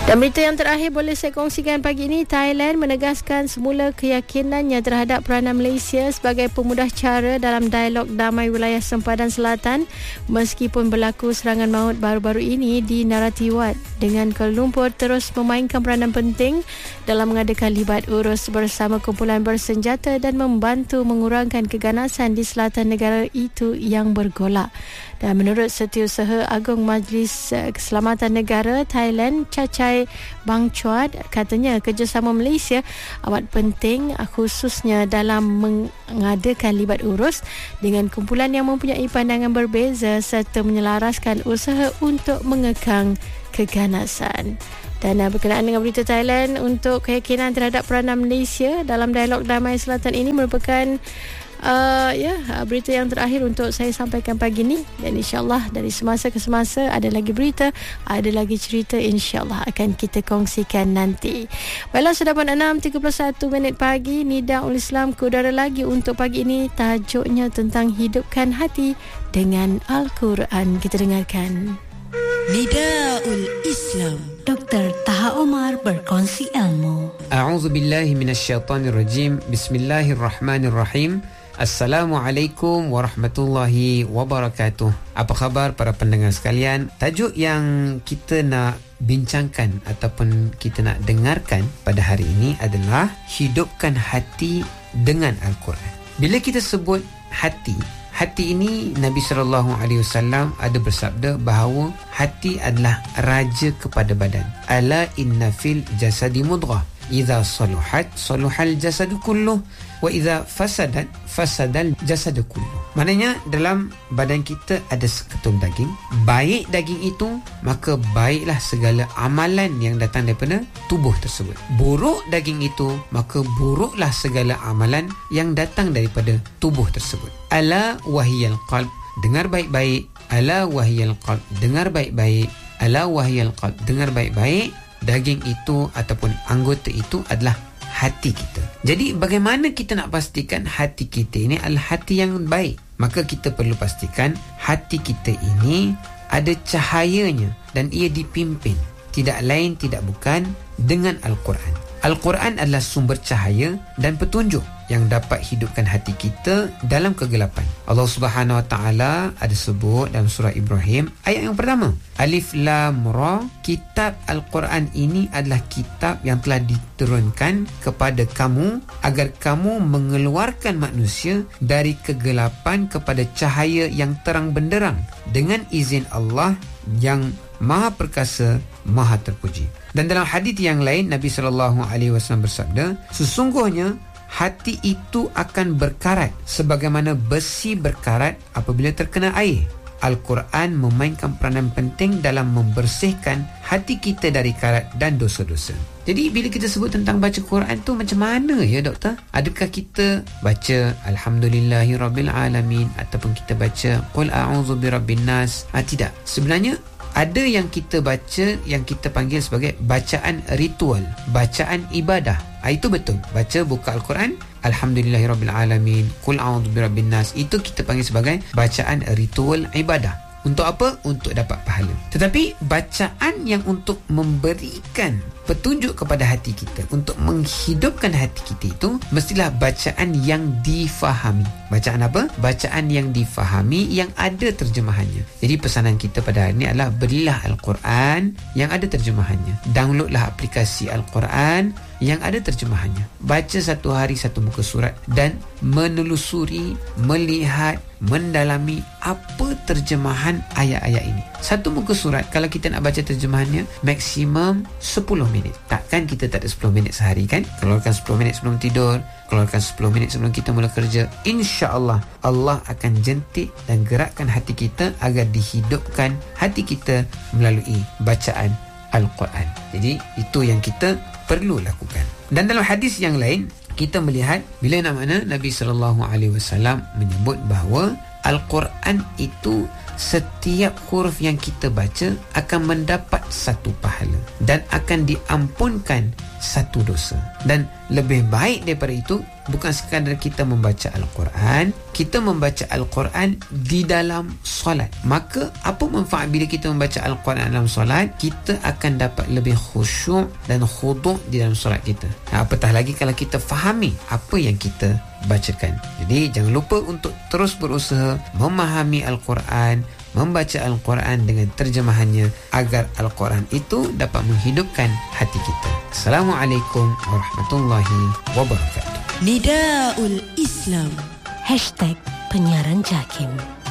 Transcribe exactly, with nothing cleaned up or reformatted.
Dan berita yang terakhir boleh saya kongsikan pagi ini, Thailand menegaskan semula keyakinannya terhadap peranan Malaysia sebagai pemudah cara dalam dialog damai wilayah sempadan selatan meskipun berlaku serangan maut baru-baru ini di Narathiwat, dengan Kuala Lumpur terus memainkan peranan penting dalam mengadakan libat urus bersama kumpulan bersenjata dan membantu mengurangkan keganasan di selatan negara itu yang bergolak. Dan menurut Setiausaha Agung Majlis Keselamatan Negara Thailand, Cacai Bangchuad, katanya kerjasama Malaysia amat penting khususnya dalam mengadakan libat urus dengan kumpulan yang mempunyai pandangan berbeza serta menyelaraskan usaha untuk mengekang keganasan. Dan uh, berkenaan dengan berita Thailand untuk keyakinan terhadap peranan Malaysia dalam dialog damai selatan ini merupakan Uh, ya yeah, berita yang terakhir untuk saya sampaikan pagi ni, dan insyaAllah dari semasa ke semasa ada lagi berita, ada lagi cerita, insyaAllah akan kita kongsikan nanti. Baiklah, sudah pun enam tiga puluh satu minit pagi, Nidaul Islam ke udara lagi untuk pagi ini. Tajuknya tentang hidupkan hati dengan Al-Quran. Kita dengarkan Nidaul Islam. Doktor Taha Omar berkongsi ilmu. A'udzubillahi minasyaitanirrajim. Bismillahirrahmanirrahim. Assalamualaikum warahmatullahi wabarakatuh. Apa khabar para pendengar sekalian? Tajuk yang kita nak bincangkan ataupun kita nak dengarkan pada hari ini adalah hidupkan hati dengan Al-Quran. Bila kita sebut hati, hati ini Nabi sallallahu alaihi wasallam ada bersabda bahawa hati adalah raja kepada badan. Ala inna fil jasadi mudghah, idza saluhat saluhal jasadu kulluh wa idza fasadat fasadal jasadu kulluh. Maknanya dalam badan kita ada seketul daging. Baik daging itu, maka baiklah segala amalan yang datang daripada tubuh tersebut. Buruk daging itu, maka buruklah segala amalan yang datang daripada tubuh tersebut. Ala wahiyal qalb, dengar baik-baik. Ala wahiyal qalb, dengar baik-baik. Ala wahiyal qalb, dengar baik-baik. Daging itu ataupun anggota itu adalah hati kita. Jadi bagaimana kita nak pastikan hati kita ini adalah hati yang baik? Maka kita perlu pastikan hati kita ini ada cahayanya dan ia dipimpin tidak lain tidak bukan dengan Al-Quran. Al-Quran adalah sumber cahaya dan petunjuk yang dapat hidupkan hati kita dalam kegelapan. Allah Subhanahu Wa Taala ada sebut dalam surah Ibrahim ayat yang pertama, Alif Lam Ra, kitab Al-Quran ini adalah kitab yang telah diturunkan kepada kamu agar kamu mengeluarkan manusia dari kegelapan kepada cahaya yang terang benderang dengan izin Allah yang Maha Perkasa, Maha Terpuji. Dan dalam hadis yang lain Nabi sallallahu alaihi wasallam bersabda, sesungguhnya hati itu akan berkarat sebagaimana besi berkarat apabila terkena air. Al-Quran memainkan peranan penting dalam membersihkan hati kita dari karat dan dosa-dosa. Jadi bila kita sebut tentang baca Quran tu macam mana ya doktor? Adakah kita baca Alhamdulillahirabbil alamin ataupun kita baca Qul a'udzu birabbin nas? Ah, tidak. Sebenarnya ada yang kita baca yang kita panggil sebagai bacaan ritual, bacaan ibadah. Ah, itu betul. Baca buka Al-Quran, Alhamdulillahirabbil alamin, Qul a'udzu birabbin nas, itu kita panggil sebagai bacaan ritual ibadah. Untuk apa? Untuk dapat pahala. Tetapi bacaan yang untuk memberikan petunjuk kepada hati kita, untuk menghidupkan hati kita itu, mestilah bacaan yang difahami. Bacaan apa? Bacaan yang difahami, yang ada terjemahannya. Jadi pesanan kita pada hari ini adalah berilah Al-Quran yang ada terjemahannya. Downloadlah aplikasi Al-Quran yang ada terjemahannya. Baca satu hari satu muka surat dan menelusuri, melihat, mendalami apa terjemahan ayat-ayat ini. Satu muka surat, kalau kita nak baca terjemahannya, maksimum sepuluh minit. Takkan kita tak ada sepuluh minit sehari kan? Keluarkan sepuluh minit sebelum tidur, keluarkan sepuluh minit sebelum kita mula kerja. InsyaAllah Allah akan jentik dan gerakkan hati kita agar dihidupkan hati kita melalui bacaan Al-Quran. Jadi itu yang kita perlu lakukan. Dan dalam hadis yang lain kita melihat bila nak mana Nabi sallallahu alaihi wasallam menyebut bahawa Al-Quran itu setiap huruf yang kita baca akan mendapat satu pahala dan akan diampunkan satu dosa. Dan lebih baik daripada itu, bukan sekadar kita membaca Al-Quran, kita membaca Al-Quran di dalam solat. Maka apa manfaat bila kita membaca Al-Quran dalam solat? Kita akan dapat lebih khusyuk dan khudu' di dalam solat kita. Nah, apatah lagi kalau kita fahami apa yang kita bacakan. Jadi jangan lupa untuk terus berusaha memahami Al-Quran, membaca Al-Quran dengan terjemahannya agar Al-Quran itu dapat menghidupkan hati kita. Assalamualaikum warahmatullahi wabarakatuh. Nidaul Islam. Hashtag penyiaran JAKIM.